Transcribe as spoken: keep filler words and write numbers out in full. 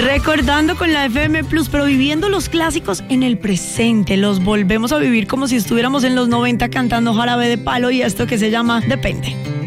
Recordando con la F M Plus, pero viviendo los clásicos en el presente. Los volvemos a vivir como si estuviéramos en los noventa cantando Jarabe de Palo y esto que se llama Depende.